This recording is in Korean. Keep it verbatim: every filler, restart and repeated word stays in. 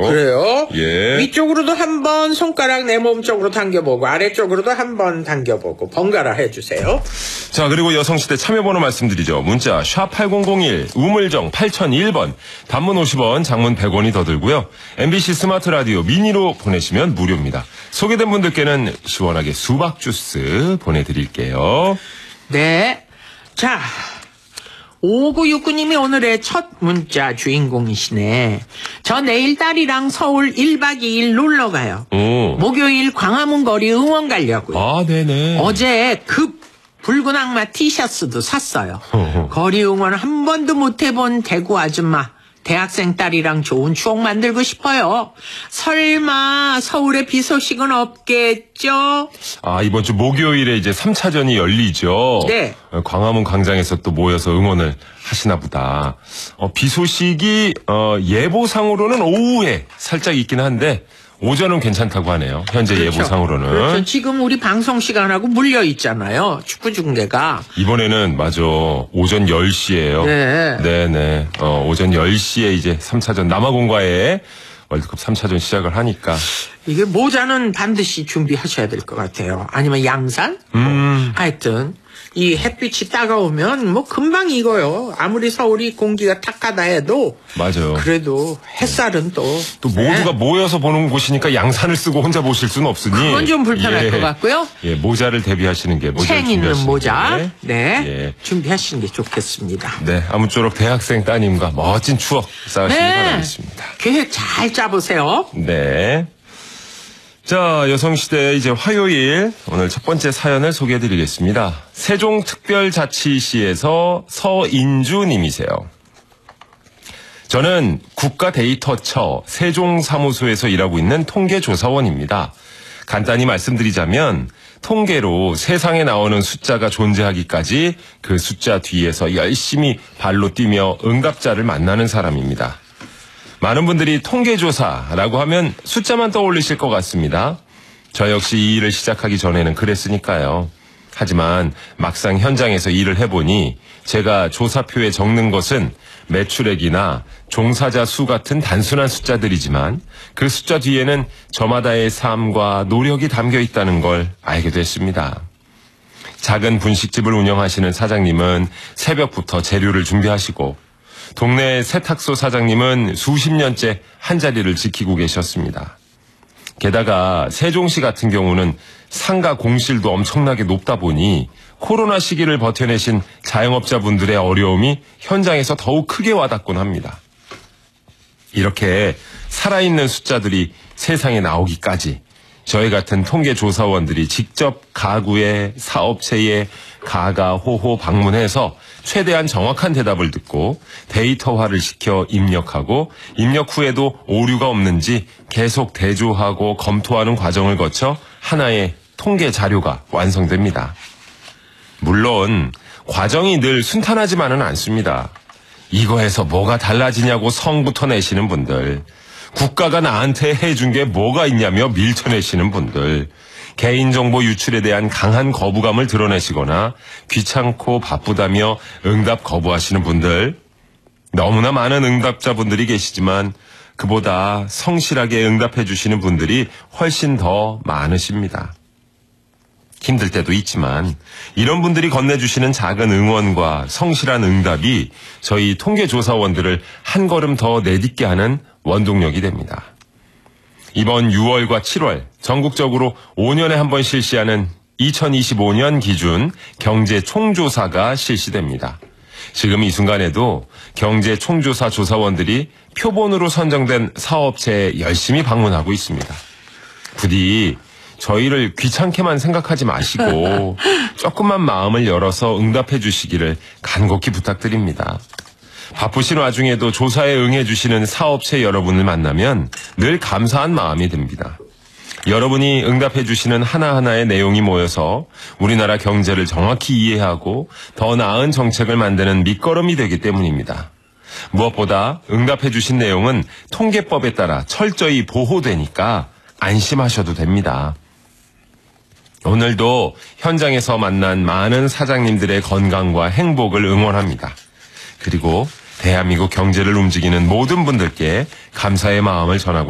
그래요? 예. 위쪽으로도 한번 손가락 내 몸 쪽으로 당겨보고 아래쪽으로도 한번 당겨보고 번갈아 해주세요. 자, 그리고 여성시대 참여번호 말씀드리죠. 문자 샵 팔공공일 우물정 팔공공일 번 단문 오십 원 장문 백 원이 더 들고요. 엠비씨 스마트 라디오 미니로 보내시면 무료입니다. 소개된 분들께는 시원하게 수박 주스 보내드릴게요. 네. 자, 오구육구 님이 오늘의 첫 문자 주인공이시네. 저 내일 딸이랑 서울 일 박 이 일 놀러 가요. 오. 목요일 광화문 거리 응원 가려고요. 아, 네네. 어제 급 붉은 악마 티셔츠도 샀어요. 어허. 거리 응원 한 번도 못 해본 대구 아줌마. 대학생 딸이랑 좋은 추억 만들고 싶어요. 설마 서울에 비 소식은 없겠죠? 아, 이번 주 목요일에 이제 삼 차전이 열리죠. 네. 광화문 광장에서 또 모여서 응원을 하시나 보다. 어, 비 소식이 어, 예보상으로는 오후에 살짝 있긴 한데 오전은 괜찮다고 하네요. 현재 그렇죠. 예보상으로는. 그렇죠. 지금 우리 방송 시간하고 물려 있잖아요. 축구 중계가. 이번에는 맞아. 오전 열 시예요. 네. 네네. 어, 오전 열 시에 이제 삼 차전 남아공과의 월드컵 삼 차전 시작을 하니까. 이게 모자는 반드시 준비하셔야 될 것 같아요. 아니면 양산? 음. 하여튼 이 햇빛이 따가우면 뭐 금방 익어요. 아무리 서울이 공기가 탁하다 해도 맞아요. 그래도 햇살은 또 또 모두가 네. 모여서 보는 곳이니까 양산을 쓰고 혼자 보실 수는 없으니. 그건 좀 불편할 예. 것 같고요. 예, 모자를 대비하시는 게 모자를 챙 있는 준비하시는 모자 게. 네 예. 준비하시는 게 좋겠습니다. 네, 아무쪼록 대학생 따님과 멋진 추억 쌓으시기 네. 바라겠습니다. 계획 잘 짜보세요. 네. 자, 여성시대 이제 화요일 오늘 첫 번째 사연을 소개해드리겠습니다. 세종특별자치시에서 서인주 님이세요. 저는 국가데이터처 세종사무소에서 일하고 있는 통계조사원입니다. 간단히 말씀드리자면 통계로 세상에 나오는 숫자가 존재하기까지 그 숫자 뒤에서 열심히 발로 뛰며 응답자를 만나는 사람입니다. 많은 분들이 통계조사라고 하면 숫자만 떠올리실 것 같습니다. 저 역시 이 일을 시작하기 전에는 그랬으니까요. 하지만 막상 현장에서 일을 해보니 제가 조사표에 적는 것은 매출액이나 종사자 수 같은 단순한 숫자들이지만 그 숫자 뒤에는 저마다의 삶과 노력이 담겨 있다는 걸 알게 됐습니다. 작은 분식집을 운영하시는 사장님은 새벽부터 재료를 준비하시고 동네 세탁소 사장님은 수십 년째 한자리를 지키고 계셨습니다. 게다가 세종시 같은 경우는 상가 공실도 엄청나게 높다 보니 코로나 시기를 버텨내신 자영업자분들의 어려움이 현장에서 더욱 크게 와닿곤 합니다. 이렇게 살아있는 숫자들이 세상에 나오기까지 저희 같은 통계조사원들이 직접 가구에 사업체에 가가 호호 방문해서 최대한 정확한 대답을 듣고 데이터화를 시켜 입력하고 입력 후에도 오류가 없는지 계속 대조하고 검토하는 과정을 거쳐 하나의 통계 자료가 완성됩니다. 물론 과정이 늘 순탄하지만은 않습니다. 이거에서 뭐가 달라지냐고 성부터 내시는 분들, 국가가 나한테 해준 게 뭐가 있냐며 밀쳐내시는 분들, 개인정보 유출에 대한 강한 거부감을 드러내시거나 귀찮고 바쁘다며 응답 거부하시는 분들, 너무나 많은 응답자분들이 계시지만 그보다 성실하게 응답해 주시는 분들이 훨씬 더 많으십니다. 힘들 때도 있지만 이런 분들이 건네주시는 작은 응원과 성실한 응답이 저희 통계조사원들을 한 걸음 더 내딛게 하는 원동력이 됩니다. 이번 유월과 칠월 전국적으로 오 년에 한 번 실시하는 이천이십오 년 기준 경제 총조사가 실시됩니다. 지금 이 순간에도 경제 총조사 조사원들이 표본으로 선정된 사업체에 열심히 방문하고 있습니다. 부디 저희를 귀찮게만 생각하지 마시고 조금만 마음을 열어서 응답해 주시기를 간곡히 부탁드립니다. 바쁘신 와중에도 조사에 응해주시는 사업체 여러분을 만나면 늘 감사한 마음이 듭니다. 여러분이 응답해 주시는 하나하나의 내용이 모여서 우리나라 경제를 정확히 이해하고 더 나은 정책을 만드는 밑거름이 되기 때문입니다. 무엇보다 응답해 주신 내용은 통계법에 따라 철저히 보호되니까 안심하셔도 됩니다. 오늘도 현장에서 만난 많은 사장님들의 건강과 행복을 응원합니다. 그리고 대한민국 경제를 움직이는 모든 분들께 감사의 마음을 전하고